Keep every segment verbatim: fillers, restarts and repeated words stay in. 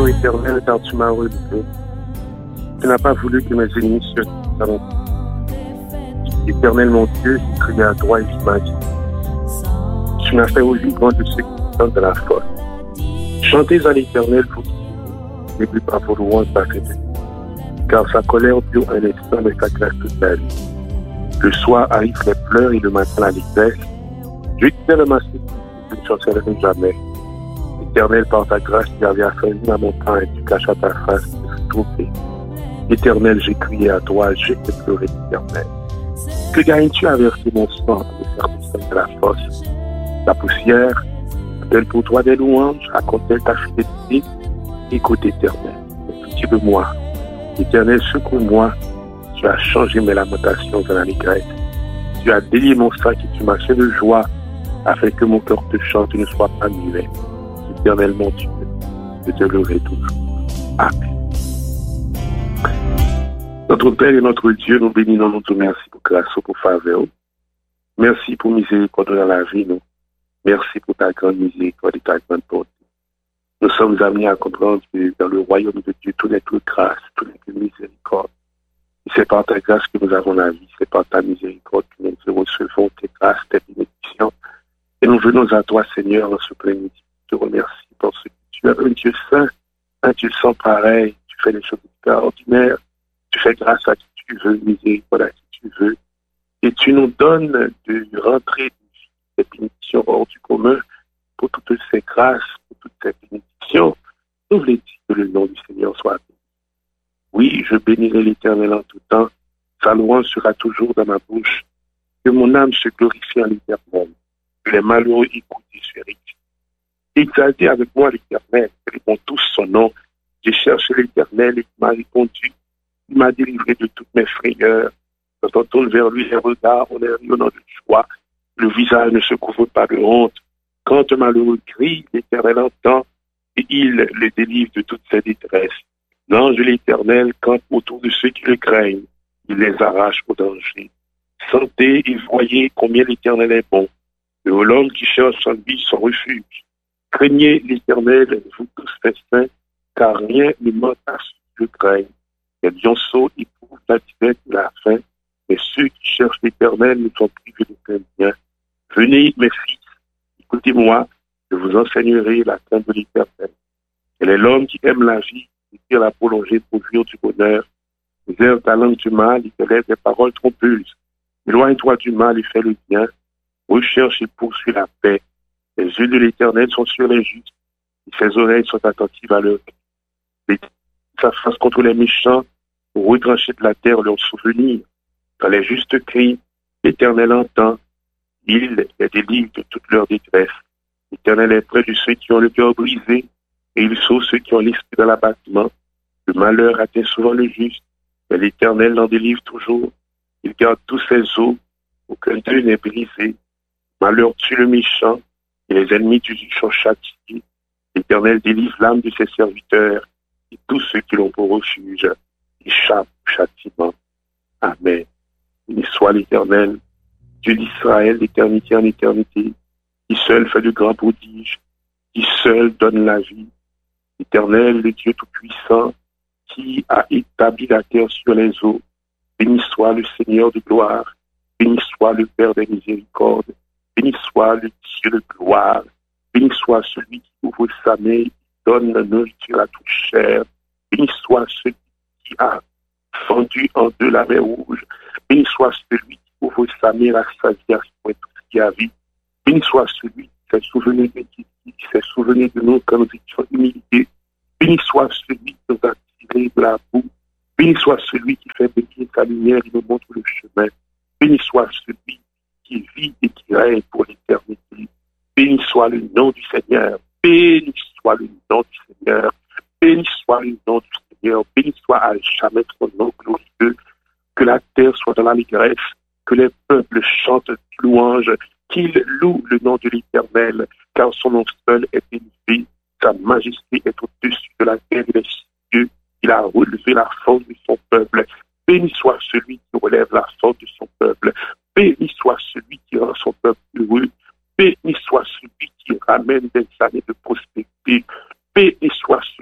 Éternel, car tu m'as relevé. Tu n'as pas voulu que mes ennemis se talentent. Éternel, mon Dieu, j'ai crié à toi et je m'as dit. Tu m'as fait aussi grand de ceux qui sont de la fosse. Chantez à l'Éternel pour qui n'oublie pas vos louanges passées. Car sa colère dure un instant, mais sa grâce toute la vie. Le soir arrive les pleurs et le matin la détresse. Je disais le massif, je ne chancellerai jamais. Éternel, par ta grâce, tu avais affaibli ma montagne, tu cachas ta face, je suis troublé. Éternel, j'ai crié à toi, j'ai pleuré, Éternel. Que gagnes-tu à verser mon sang pour faire descendre de la fosse? La poussière, appelle pour toi des louanges, raconte-t-elle ta fidélité? Écoute, Éternel, pitié de moi. Éternel, secours-moi. Tu as changé mes lamentations en allégresse. Tu as délié mon sac et tu m'as fait de joie, afin que mon cœur te chante et ne soit pas muet. Éternel, mon Dieu, je te louerai toujours. Amen. Notre Père et notre Dieu, nous bénissons, nous te merci pour grâce, pour faveur. Merci pour miséricorde dans la vie, nous. Merci pour ta grande miséricorde et ta grande bonté. Nous sommes amenés à comprendre que dans le royaume de Dieu, tout n'est que grâce, tout n'est que miséricorde. Et c'est par ta grâce que nous avons la vie, c'est par ta miséricorde que nous recevons tes grâces, tes bénédictions. Et nous venons à toi, Seigneur, en ce plein midi. Je te remercie parce que tu es un Dieu saint, un Dieu sans pareil. Tu fais les choses extraordinaires. Tu fais grâce à qui tu veux, miséricorde à qui tu veux. Et tu nous donnes de rentrer des bénédictions hors du commun pour toutes ces grâces, pour toutes ces bénédictions. Nous voulons dire que le nom du Seigneur soit béni. Oui, je bénirai l'Éternel en tout temps. Sa louange sera toujours dans ma bouche. Que mon âme se glorifie en l'Éternel. Que les malheureux écoutent et se réjouissent. Exaltez avec moi l'Éternel, répond tous son nom. J'ai cherché l'Éternel et il m'a répondu. Il m'a délivré de toutes mes frayeurs. Quand on tourne vers lui les regards, on est rayonnant de joie. Le visage ne se couvre pas de honte. Quand un malheureux crie, l'Éternel entend et il le délivre de toutes ses détresses. L'ange de l'Éternel campe autour de ceux qui le craignent. Il les arrache au danger. Sentez et voyez combien l'Éternel est bon. Et au l'homme qui cherche en lui son refuge. Craignez l'Éternel, vous tous les saints, car rien ne manque à ceux qui le craignent. Les lionceaux éprouvent la disette de la faim, mais ceux qui cherchent l'Éternel ne sont privés d'aucun bien. Venez, mes fils, écoutez-moi, je vous enseignerai la crainte de l'Éternel. Quel est l'homme qui aime la vie et qui la prolonger pour jouir du bonheur? Réserve ta langue du mal et te lève des paroles trompeuses. Éloigne-toi du mal et fais le bien. Recherche et poursuis la paix. Les yeux de l'Éternel sont sur les justes et ses oreilles sont attentives à leur vie. Sa face contre les méchants pour retrancher de la terre leurs souvenirs. Quand les justes crient, l'Éternel entend. Il les délivre de toute leur détresse. L'Éternel est près de ceux qui ont le cœur brisé et il sauve ceux qui ont l'esprit dans l'abattement. Le malheur atteint souvent le juste, mais l'Éternel l'en délivre toujours. Il garde tous ses os, aucun d'eux n'est brisé. Malheur tue le méchant et les ennemis du juste sont châtiés. L'Éternel délivre l'âme de ses serviteurs et tous ceux qui l'ont pour refuge échappent au châtiment. Amen. Béni soit l'Éternel, Dieu d'Israël d'éternité en éternité, qui seul fait de grands prodiges, qui seul donne la vie. L'Éternel, le Dieu Tout-Puissant, qui a établi la terre sur les eaux. Béni soit le Seigneur de gloire, béni soit le Père des miséricordes, béni soit le Dieu de gloire, béni soit celui qui ouvre sa main et donne la nourriture à toute chair, béni soit celui qui a fendu en deux la mer rouge, béni soit celui qui ouvre sa main à sa vie, à tout ce qui a vie, béni soit celui qui s'est souvenu de qui, qui s'est souvenu de nous quand nous étions humiliés, béni soit celui qui nous a tiré de la boue, béni soit celui qui fait briller sa lumière et nous montre le chemin, béni soit celui qui vit et qui règne pour l'éternité, béni soit le nom du Seigneur, béni soit le nom du Seigneur, béni soit le nom du Seigneur, béni soit à jamais son nom glorieux, que la terre soit dans l'allégresse, que les peuples chantent louange, qu'ils louent le nom de l'Éternel, car son nom seul est élevé, sa majesté est au-dessus de la terre et des cieux, il a relevé la force de son peuple, béni soit celui qui relève la force de son peuple, béni soit celui qui rend son peuple heureux, béni soit celui qui ramène des années de prospérité, béni soit celui qui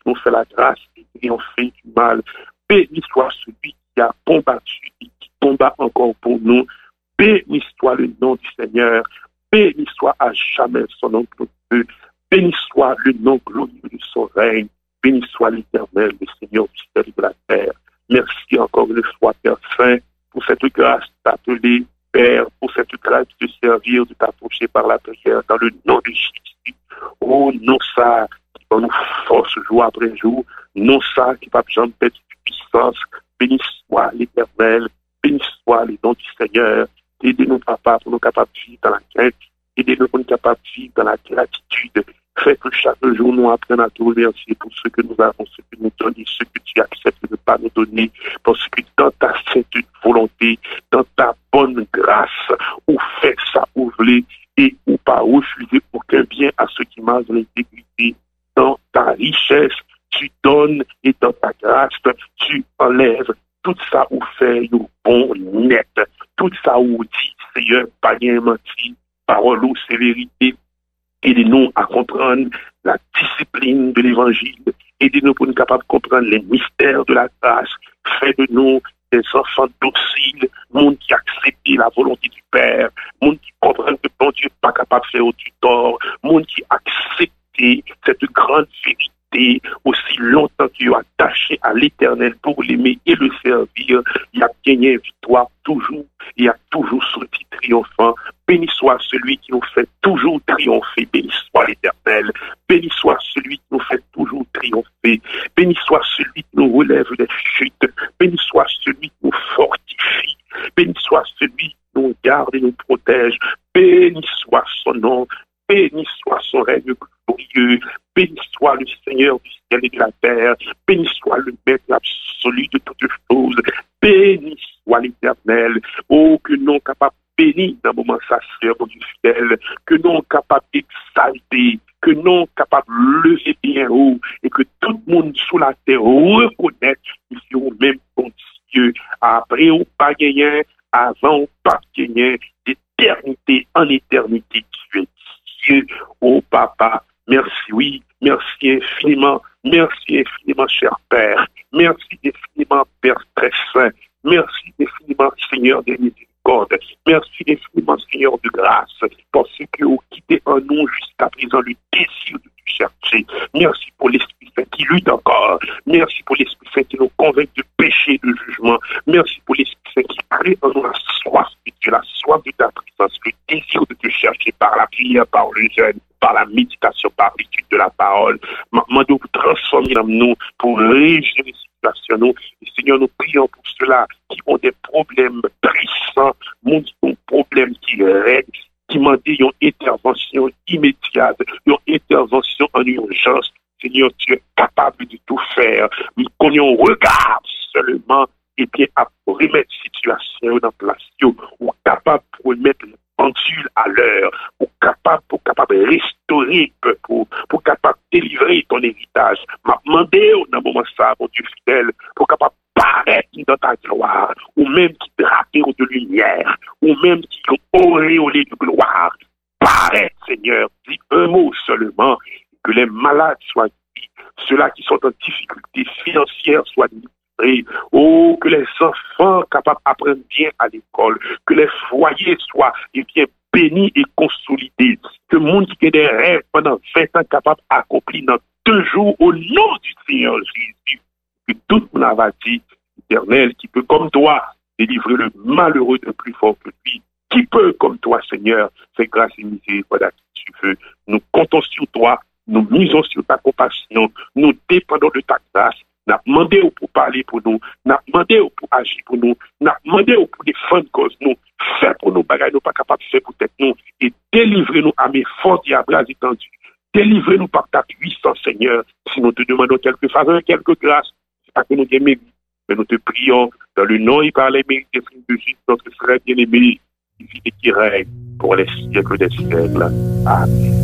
nous fait la grâce de triompher du mal. Béni soit celui qui a combattu et qui combat encore pour nous. Béni soit le nom du Seigneur. Béni soit à jamais son nom glorieux. Béni soit le nom glorieux de son règne. Béni soit l'Éternel, le Seigneur du ciel et de la terre. Merci encore une fois, Père Saint, pour cette grâce d'appeler, Père, pour cette grâce de servir, de t'approcher par la prière dans le nom de Jésus. Oh, non ça qui va nous force jour après jour, non ça qui va jamais perdre de puissance. Béni soit l'Éternel, béni soit le nom du Seigneur. Aidez-nous, Papa, pour nous capables de vivre dans la crainte. Aidez-nous pour nous capables de vivre dans la gratitude. Fais que chaque jour nous apprenions à te remercier pour ce que nous avons, ce que nous donnons, ce que tu acceptes de ne pas nous donner, parce que dans ta sainte volonté, dans ta bonne grâce, ou fais ça, ou voulez, et ou pas refuser aucun bien à ceux qui marchent dans l'intégrité. Dans ta richesse, tu donnes, et dans ta grâce, tu enlèves. Tout ça ou fait au bon net. Tout ça ou dit, Seigneur, pas bien menti, parole ou sévérité. Aidez-nous à comprendre la discipline de l'évangile. Aidez-nous pour nous capables de comprendre les mystères de la grâce. Fais de nous des enfants dociles, monde qui accepte la volonté du Père, monde qui comprend que bon Dieu n'est pas capable de faire du tort, monde qui accepte cette grande vérité aussi longtemps qu'il est attaché à l'Éternel pour l'aimer et le servir. Il a gagné victoire toujours, il a toujours sorti triomphant. Béni soit celui qui nous fait toujours triompher. Béni soit l'Éternel. Béni soit celui qui nous fait toujours triompher. Béni soit celui qui nous relève des chutes. Béni soit celui qui nous fortifie. Béni soit celui qui nous garde et nous protège. Béni soit son nom. Béni soit son règne glorieux. Béni soit le Seigneur du ciel et de la terre. Béni soit le Maître absolu de toutes choses. Béni soit l'Éternel. Oh, que non capable béni dans le moment ça, Seigneur, mon Dieu fidèle, que non capable d'exalter, que non capable de lever bien haut, et que tout le monde sous la terre reconnaisse qu'ils sont même bon Dieu. Après, on pas gagné, avant, on pas gagné, d'éternité en éternité, tu es Dieu. Oh, Papa, merci, oui, merci infiniment, merci infiniment, cher Père, merci infiniment, Père très saint, merci infiniment, Seigneur des miséricordes. Merci infiniment, Seigneur de grâce, parce que vous quittez en nous jusqu'à présent le désir de te chercher. Merci pour l'Esprit Saint qui lutte encore. Merci pour l'Esprit Saint qui nous convainc de péché et de jugement. Merci pour l'Esprit Saint qui crée en nous la soif de Dieu, la soif de ta présence, le désir de te chercher par la prière, par le jeûne, par la méditation, par l'étude de la parole. Maintenant, vous transformer en nous pour régénérer les situations. Et Seigneur, nous prions pour ceux-là qui ont des problèmes pressants, qui ont des problèmes qui règnent, qui demandent une intervention immédiate, une intervention en urgence. Seigneur, tu es capable de tout faire. Qu'on regarde seulement et bien à remettre la situation en place, ou capable de remettre les pendules à l'heure, ou capable pour capable de restaurer le peuple, pour, pour capable de délivrer ton héritage. M'a demandé au moment ça, mon Dieu fidèle, pour capable paraître dans ta gloire, ou même qui drapé de lumière, ou même qui auréolé de gloire. Paraître, Seigneur, dis un mot seulement, que les malades soient guéris, ceux-là qui sont en difficulté financière soient libérés. Oh, que les enfants capables d'apprendre bien à l'école, que les foyers soient eh bien, bénis et consolidés, que le monde qui a des rêves pendant vingt ans capable d'accomplir dans deux jours au nom du Seigneur Jésus. Que tout le monde a dit, Éternel, qui peut comme toi délivrer le malheureux de plus fort que lui, qui peut comme toi, Seigneur, faire grâce et miséricorde à qui tu veux. Nous comptons sur toi, nous misons sur ta compassion, nous dépendons de ta grâce. Nous avons demandé pour parler pour nous, nous avons demandé pour agir pour nous, nous avons demandé pour défendre cause nous, faire pour nous bagailles, nous pas capables de faire pour tête nous, et délivrer-nous à mes forces et à bras étendus. Délivrez-nous par ta puissance, Seigneur. Si nous te demandons quelques faveurs, quelques grâces, c'est pas que nous te mérites, mais nous te prions dans le nom et par les mérites de Jésus, notre frère bien-aimé, qui règne pour les siècles des siècles. Amen.